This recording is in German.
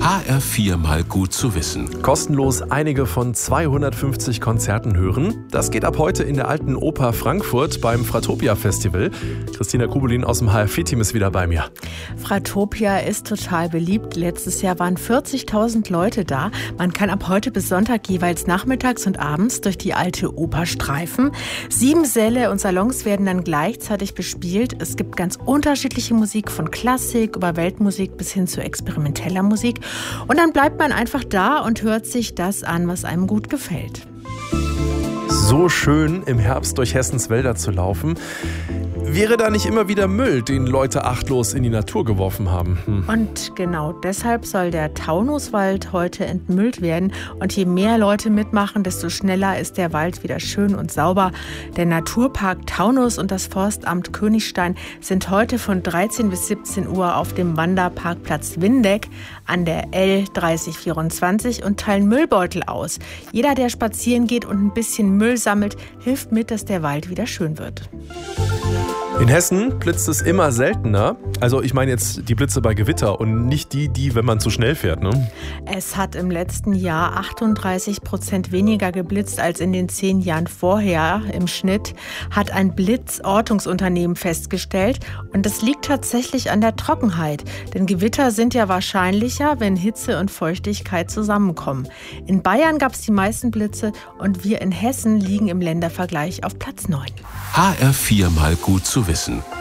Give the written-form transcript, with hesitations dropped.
HR4 mal gut zu wissen. Kostenlos einige von 250 Konzerten hören. Das geht ab heute in der Alten Oper Frankfurt beim Fratopia Festival. Christina Kubelin aus dem HR4-Team ist wieder bei mir. Fratopia ist total beliebt. Letztes Jahr waren 40.000 Leute da. Man kann ab heute bis Sonntag jeweils nachmittags und abends durch die Alte Oper streifen. 7 Säle und Salons werden dann gleichzeitig bespielt. Es gibt ganz unterschiedliche Musik, von Klassik über Weltmusik bis hin zu experimenteller Musik. Und dann bleibt man einfach da und hört sich das an, was einem gut gefällt. So schön, im Herbst durch Hessens Wälder zu laufen. Wäre da nicht immer wieder Müll, den Leute achtlos in die Natur geworfen haben? Und genau deshalb soll der Taunuswald heute entmüllt werden. Und je mehr Leute mitmachen, desto schneller ist der Wald wieder schön und sauber. Der Naturpark Taunus und das Forstamt Königstein sind heute von 13 bis 17 Uhr auf dem Wanderparkplatz Windeck an der L3024 und teilen Müllbeutel aus. Jeder, der spazieren geht und ein bisschen Müll sammelt, hilft mit, dass der Wald wieder schön wird. In Hessen blitzt es immer seltener. Also ich meine jetzt die Blitze bei Gewitter und nicht die, wenn man zu schnell fährt, ne? Es hat im letzten Jahr 38% weniger geblitzt als in den 10 Jahren vorher im Schnitt, hat ein Blitzortungsunternehmen festgestellt. Und das liegt tatsächlich an der Trockenheit. Denn Gewitter sind ja wahrscheinlicher, wenn Hitze und Feuchtigkeit zusammenkommen. In Bayern gab es die meisten Blitze und wir in Hessen liegen im Ländervergleich auf Platz 9. HR4 mal gut zu wissen.